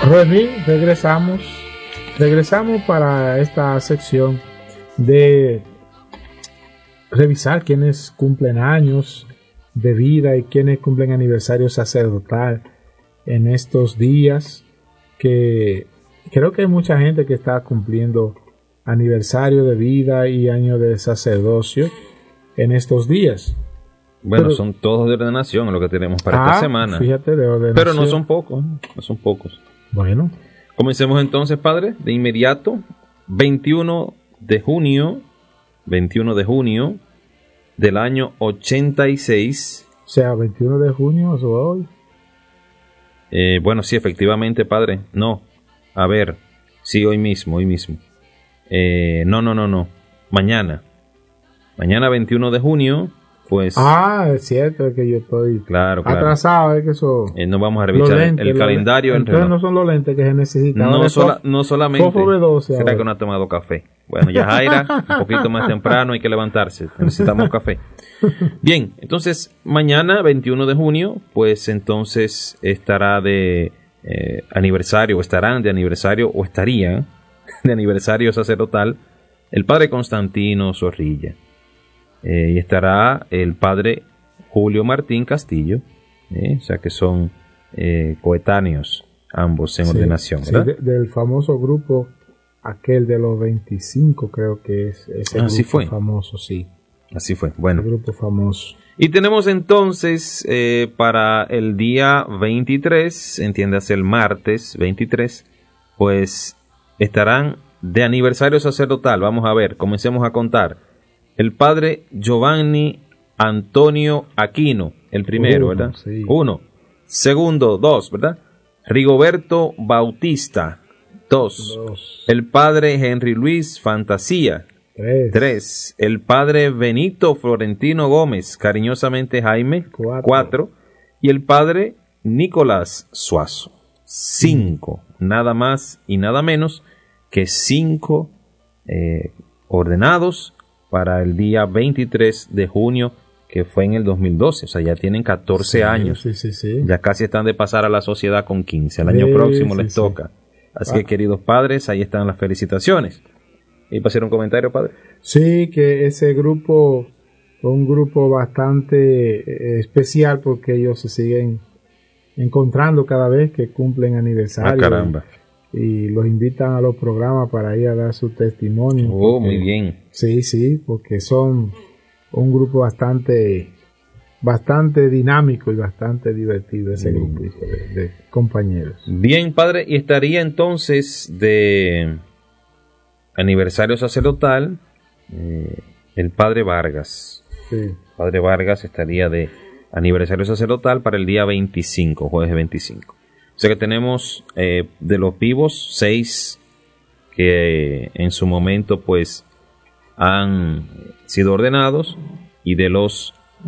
Remy, regresamos para esta sección de revisar quienes cumplen años de vida y quienes cumplen aniversario sacerdotal en estos días, que creo que hay mucha gente que está cumpliendo aniversario de vida y año de sacerdocio en estos días. Bueno, son todos de ordenación lo que tenemos para esta semana. Fíjate, de ordenación. Pero no son pocos. Bueno. Comencemos entonces, padre, de inmediato. 21 de junio del año 86. O sea, 21 de junio, eso hoy. Bueno, sí, efectivamente, padre. No. A ver, sí, hoy mismo. No. Mañana 21 de junio. Pues, es cierto, es que yo estoy claro. atrasado, es que eso... no vamos a revisar el calendario. Entonces no son los lentes que se necesitan. No solamente. ¿Será que no ha tomado café? Bueno, ya Jaira, un poquito más temprano, hay que levantarse. Necesitamos café. Bien, entonces, mañana, 21 de junio, pues entonces estará de aniversario, estarían de aniversario sacerdotal el padre Constantino Zorrilla. Y estará el padre Julio Martín Castillo, o sea que son coetáneos ambos en ordenación, ¿verdad? Sí, del famoso grupo, aquel de los 25, creo que es ese Así grupo fue. Famoso, sí. Así fue, bueno. El grupo famoso. Y tenemos entonces para el día 23, entiéndase el martes 23, pues estarán de aniversario sacerdotal. Vamos a ver, comencemos a contar. El padre Giovanni Antonio Aquino, el primero, ¿verdad? Sí. 1. Segundo, 2, ¿verdad? Rigoberto Bautista, 2. El padre Henry Luis Fantasía, 3. El padre Benito Florentino Gómez, cariñosamente Jaime, 4. Y el padre Nicolás Suazo, 5. Nada más y nada menos que 5 ordenados para el día 23 de junio, que fue en el 2012. O sea, ya tienen 14 años. Sí. Ya casi están de pasar a la sociedad con 15. El año próximo les toca. Así que, queridos padres, ahí están las felicitaciones. ¿Y para hacer un comentario, padre? Sí, que ese grupo fue un grupo bastante especial, porque ellos se siguen encontrando cada vez que cumplen aniversario. Caramba. Y los invitan a los programas para ir a dar su testimonio. Muy bien. Sí, porque son un grupo bastante dinámico y bastante divertido, ese grupo de compañeros. Bien, padre, y estaría entonces de aniversario sacerdotal el padre Vargas. Sí. Padre Vargas estaría de aniversario sacerdotal para el día 25, jueves 25. O sea que tenemos de los vivos 6 que en su momento pues han sido ordenados, y de los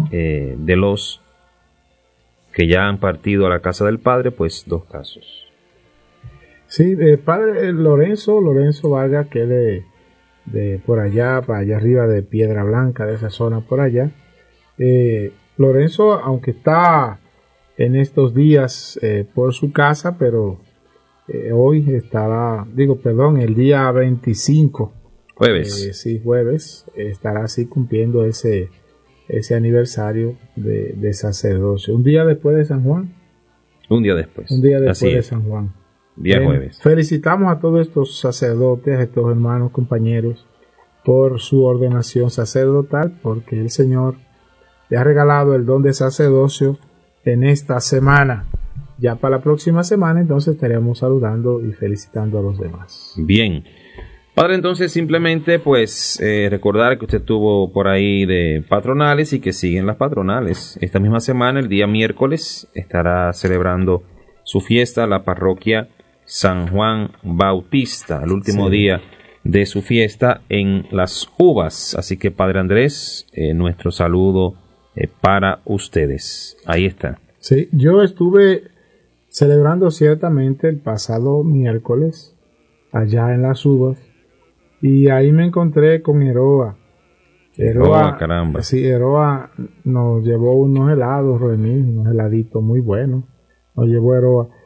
que ya han partido a la casa del Padre, pues 2 casos. Sí, el padre Lorenzo Vargas, que es de por allá, para allá arriba de Piedra Blanca, de esa zona por allá. Lorenzo, aunque está en estos días por su casa, pero hoy estará, el día 25, Jueves. Jueves, estará así cumpliendo ese aniversario de sacerdocio. Un día después de San Juan. Un día después de San Juan. Día jueves. Felicitamos a todos estos sacerdotes, a estos hermanos, compañeros, por su ordenación sacerdotal, porque el Señor le ha regalado el don de sacerdocio en esta semana. Ya para la próxima semana entonces estaremos saludando y felicitando a los demás. Bien. Padre, entonces simplemente pues recordar que usted estuvo por ahí de patronales y que siguen las patronales. Esta misma semana, el día miércoles, estará celebrando su fiesta la parroquia San Juan Bautista, el último día de su fiesta en Las Uvas. Así que, Padre Andrés, nuestro saludo para ustedes. Ahí está. Sí, yo estuve celebrando ciertamente el pasado miércoles allá en Las Uvas, y ahí me encontré con Eroa. Caramba. Sí, Eroa nos llevó unos helados, unos heladitos muy buenos. Nos llevó Eroa.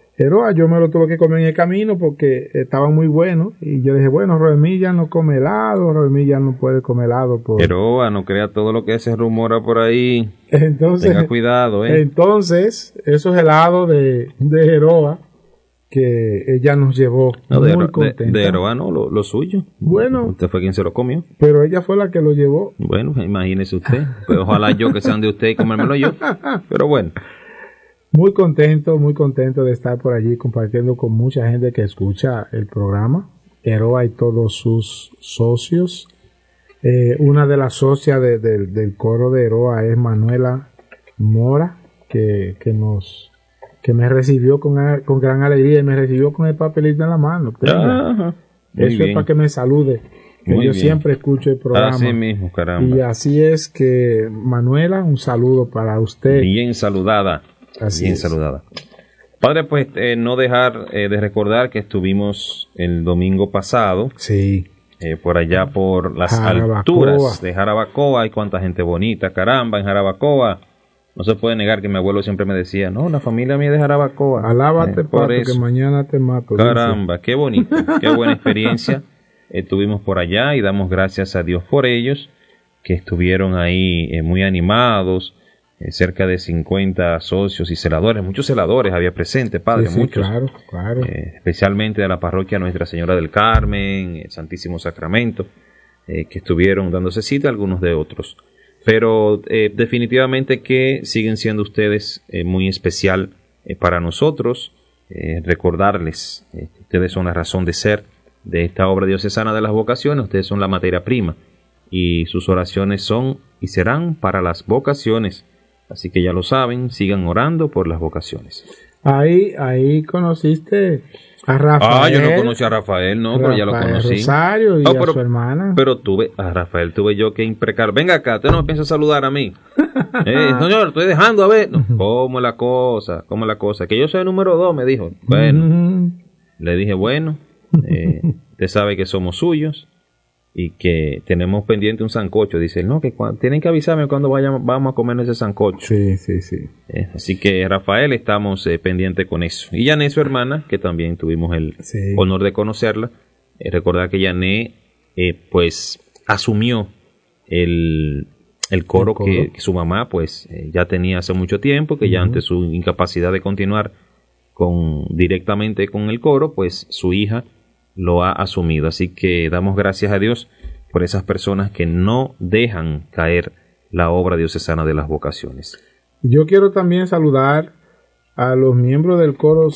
Jeroa yo me lo tuve que comer en el camino porque estaba muy bueno. Y yo dije, bueno, Roemí ya no come helado, Roemí ya no puede comer helado. Jeroa, no crea todo lo que se rumora por ahí. Entonces, tenga cuidado, Entonces, esos helados de Jeroa que ella nos llevó muy contenta. De Jeroa no, lo suyo. Bueno. Usted fue quien se lo comió. Pero ella fue la que lo llevó. Bueno, imagínese usted. Pues ojalá yo que sean de usted y comérmelo yo. Pero bueno. Muy contento de estar por allí compartiendo con mucha gente que escucha el programa. Jeroa y todos sus socios. Una de las socias del coro de Jeroa es Manuela Mora, que me recibió con gran alegría y me recibió con el papelito en la mano. Ajá, eso bien. Es para que me salude. Que yo bien. Siempre escucho el programa. Así mismo, caramba. Y así es que, Manuela, un saludo para usted. Bien saludada. Así bien es. saludada. Padre, pues no dejar de recordar que estuvimos el domingo pasado. Sí. Por allá por las Jarabacoa. Alturas de Jarabacoa. Hay cuánta gente bonita, caramba, en Jarabacoa. No se puede negar que mi abuelo siempre me decía, no, la familia mía es de Jarabacoa. Alábate, pato, que mañana te mato. Caramba, dice. Qué bonito, qué buena experiencia. Estuvimos por allá y damos gracias a Dios por ellos, que estuvieron ahí muy animados. Cerca de 50 socios y celadores, muchos celadores había presente, padre, sí, muchos. Claro. Especialmente de la parroquia Nuestra Señora del Carmen, el Santísimo Sacramento, que estuvieron dándose cita, algunos de otros. Pero definitivamente que siguen siendo ustedes muy especial para nosotros. Recordarles que ustedes son la razón de ser de esta obra diocesana de las vocaciones, ustedes son la materia prima y sus oraciones son y serán para las vocaciones. Así que ya lo saben, sigan orando por las vocaciones. Ahí conociste a Rafael. Yo no conocí a Rafael, no, pero ya lo conocí. Rosario y a su hermana. Pero a Rafael tuve yo que imprecar. Venga acá, usted no me piensa saludar a mí. Señor, estoy dejando a ver. No, ¿Cómo es la cosa? Que yo soy el número 2, me dijo. Bueno, le dije, bueno, usted sabe que somos suyos. Y que tenemos pendiente un sancocho. Dice, no, que tienen que avisarme cuando vamos a comer ese sancocho. Sí. Así que, Rafael, estamos pendientes con eso. Y Yané, su hermana, que también tuvimos el honor de conocerla. Recordar que Yané, pues, asumió el coro que su mamá, pues, ya tenía hace mucho tiempo, que ya ante su incapacidad de continuar directamente con el coro, pues, su hija lo ha asumido, así que damos gracias a Dios por esas personas que no dejan caer la obra diocesana de las vocaciones. Yo quiero también saludar a los miembros del coro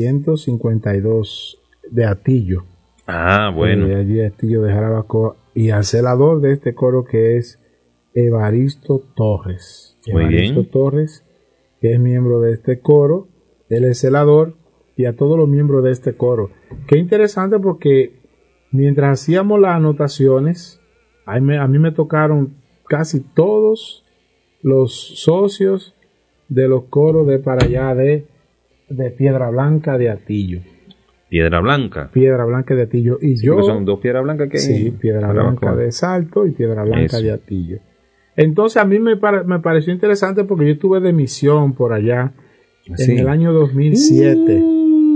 652 de Atillo. Bueno. De allí Atillo de Jarabacoa, y al celador de este coro que es Evaristo Torres. Muy bien. Torres, que es miembro de este coro, él es celador, y a todos los miembros de este coro. Qué interesante, porque mientras hacíamos las anotaciones, a mí me tocaron casi todos los socios de los coros de para allá de Piedra Blanca de Atillo. Piedra Blanca de Atillo. Y yo, son dos Piedra Blanca que sí, Piedra Blanca de Salto y Piedra Blanca de Atillo. Entonces a mí me pareció interesante porque yo estuve de misión por allá en el año 2007.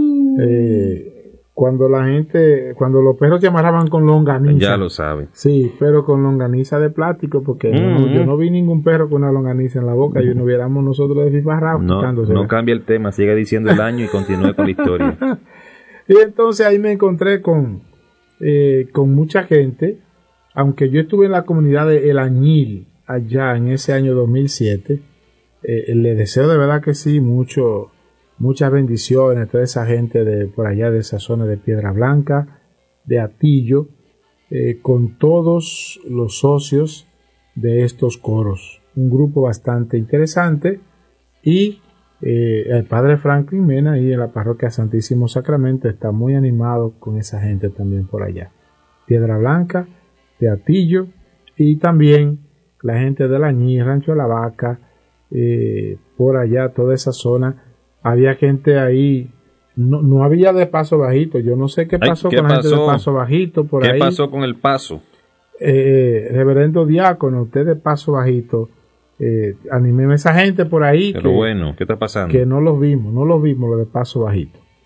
Cuando los perros se amarraban con longaniza. Ya lo saben. Sí, pero con longaniza de plástico, porque yo no vi ningún perro con una longaniza en la boca, y no viéramos nosotros de fifarrao. No cambie el tema, siga diciendo el año y continúe con la historia. Y entonces ahí me encontré con mucha gente, aunque yo estuve en la comunidad de El Añil, allá en ese año 2007, le deseo de verdad que sí, muchas bendiciones a toda esa gente de por allá de esa zona de Piedra Blanca, de Atillo, con todos los socios de estos coros. Un grupo bastante interesante, y el padre Franklin Mena ahí en la parroquia Santísimo Sacramento está muy animado con esa gente también por allá. Piedra Blanca, de Atillo, y también la gente de La Añil, Rancho de la Vaca, por allá, toda esa zona. Había gente ahí, no había de Paso Bajito. Yo no sé qué pasó con la gente de Paso Bajito por ahí. ¿Qué pasó con el Paso? Reverendo Diácono, usted de Paso Bajito, animéme a esa gente por ahí. Pero bueno, ¿qué está pasando? Que no los vimos los de Paso Bajito.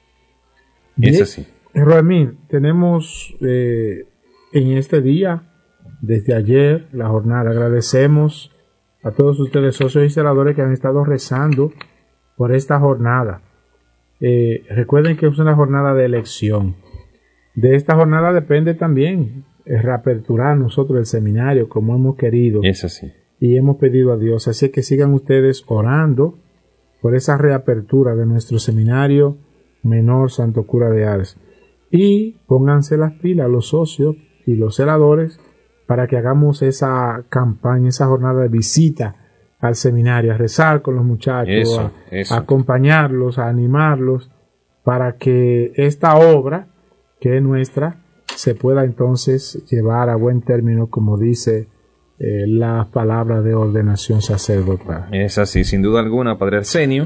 Es así. Roemín, tenemos en este día, desde ayer, la jornada. Agradecemos a todos ustedes, socios y celadores, que han estado rezando por esta jornada. Recuerden que es una jornada de elección. De esta jornada depende también reaperturar nosotros el seminario como hemos querido. Es así. Y hemos pedido a Dios. Así que sigan ustedes orando por esa reapertura de nuestro seminario menor Santo Cura de Ars. Y pónganse las pilas los socios y los celadores para que hagamos esa campaña, esa jornada de visita al seminario, a rezar con los muchachos, a acompañarlos, a animarlos, para que esta obra, que es nuestra, se pueda entonces llevar a buen término, como dice la palabra de ordenación sacerdotal. Es así, sin duda alguna, Padre Arsenio.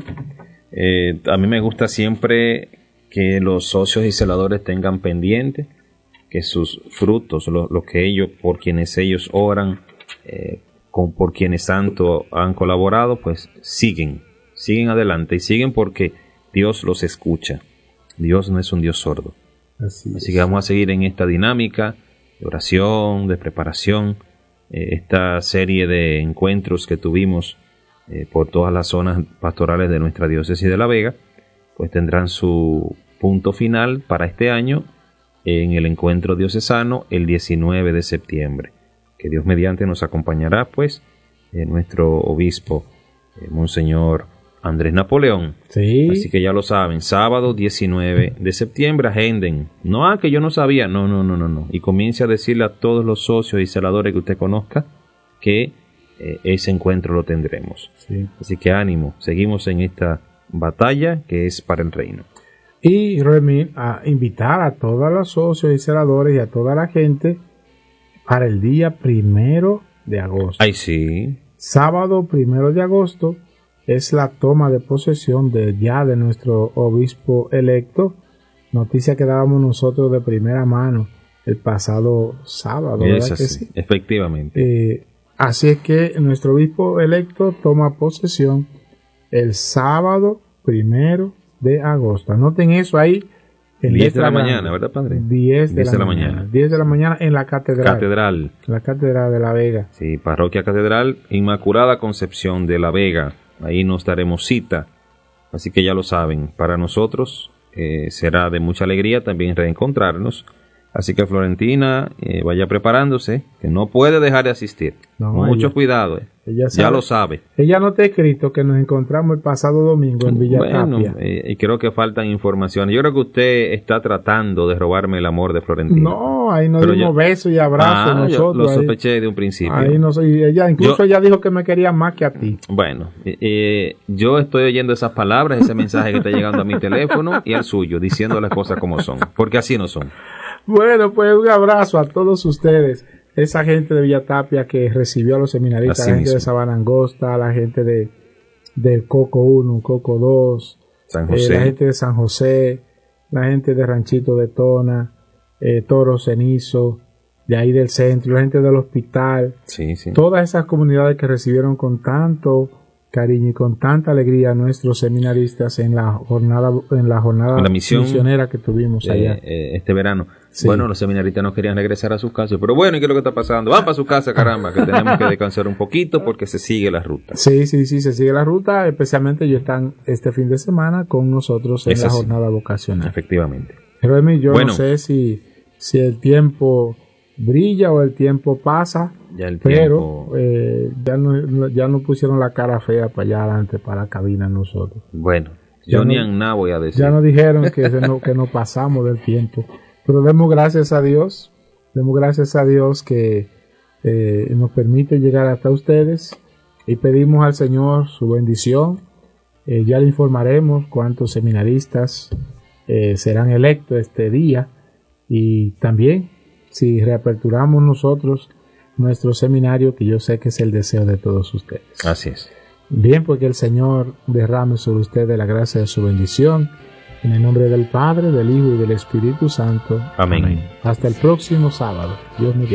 A mí me gusta siempre que los socios y celadores tengan pendiente que sus frutos, lo que ellos, por quienes ellos oran, por quienes tanto han colaborado, pues siguen adelante y siguen porque Dios los escucha. Dios no es un Dios sordo. Así que vamos a seguir en esta dinámica de oración, de preparación, esta serie de encuentros que tuvimos por todas las zonas pastorales de nuestra diócesis de La Vega, pues tendrán su punto final para este año en el encuentro diocesano el 19 de septiembre. Que Dios mediante nos acompañará, pues, nuestro obispo, Monseñor Andrés Napoleón. Sí. Así que ya lo saben, sábado 19 de septiembre, agenden. No, que yo no sabía. No. Y comience a decirle a todos los socios y celadores que usted conozca que ese encuentro lo tendremos. Sí. Así que ánimo, seguimos en esta batalla que es para el reino. Y Remy, a invitar a todos los socios y celadores y a toda la gente para el día 1 de agosto. Ay, sí. Sábado 1 de agosto es la toma de posesión de nuestro obispo electo. Noticia que dábamos nosotros de primera mano el pasado sábado. Es así, que sí? Efectivamente. Así es que nuestro obispo electo toma posesión el sábado 1 de agosto. Anoten eso ahí. 10 de la mañana, ¿verdad, padre? 10 de la mañana. 10 de la mañana en la catedral. La catedral de La Vega. Sí, Parroquia Catedral Inmaculada Concepción de La Vega. Ahí nos daremos cita. Así que ya lo saben. Para nosotros será de mucha alegría también reencontrarnos. Así que Florentina, vaya preparándose, que no puede dejar de asistir. No, mucho cuidado. Ella ya lo sabe. Ella no te ha escrito que nos encontramos el pasado domingo en Villa Tapia. Y creo que faltan informaciones. Yo creo que usted está tratando de robarme el amor de Florentina. No, ahí nos dimos besos y abrazos nosotros. Yo lo sospeché de un principio. Ahí y ella, ella dijo que me quería más que a ti. Bueno, yo estoy oyendo esas palabras, ese mensaje que está llegando a mi teléfono y al suyo, diciendo las cosas como son, porque así no son. Bueno, pues un abrazo a todos ustedes, esa gente de Villa Tapia que recibió a los seminaristas, la gente de Sabana Angosta, la gente del Coco 1, Coco 2, San José. La gente de San José, la gente de Ranchito de Tona, Toro Cenizo, de ahí del centro, la gente del hospital, sí. Todas esas comunidades que recibieron con tanto cariño y con tanta alegría a nuestros seminaristas en la jornada misionera que tuvimos allá este verano. Sí. Bueno, los seminaristas no querían regresar a sus casas, pero bueno, ¿y qué es lo que está pasando? Van para su casa, caramba, que tenemos que descansar un poquito porque se sigue la ruta. Sí, se sigue la ruta, especialmente ellos están este fin de semana con nosotros en la jornada vocacional. Efectivamente. Pero yo no sé si el tiempo brilla o el tiempo pasa, pero ya no pusieron la cara fea para allá adelante, para la cabina nosotros. Bueno, yo ni nada voy a decir. Ya nos dijeron que no pasamos del tiempo. Pero demos gracias a Dios que nos permite llegar hasta ustedes y pedimos al Señor su bendición. Ya le informaremos cuántos seminaristas serán electos este día y también si reaperturamos nosotros nuestro seminario, que yo sé que es el deseo de todos ustedes. Así es. Bien, pues que el Señor derrame sobre ustedes la gracia de su bendición. En el nombre del Padre, del Hijo y del Espíritu Santo. Amén. Hasta el próximo sábado. Dios mediante.